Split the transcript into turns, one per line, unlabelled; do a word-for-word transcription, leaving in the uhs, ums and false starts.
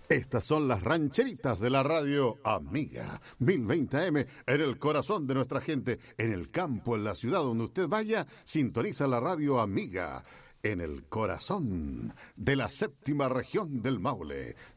Estas son las rancheritas de la radio Amiga. mil veinte A M en el corazón de nuestra gente, en el campo, en la ciudad, donde usted vaya, sintoniza la radio Amiga. En el corazón de la séptima región del Maule.